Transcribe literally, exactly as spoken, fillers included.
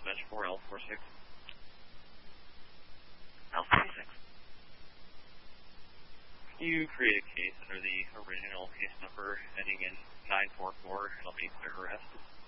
dispatch four L forty-six. L forty-six. You create a case under the original case number ending in nine four four. It'll be clear arrest.